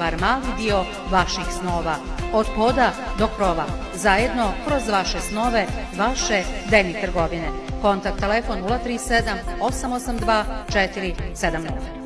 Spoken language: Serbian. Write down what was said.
bar mali dio vaših snova. Od poda do krova, zajedno kroz vaše snove, vaše Deni trgovine. Kontakt telefon 037 882 470.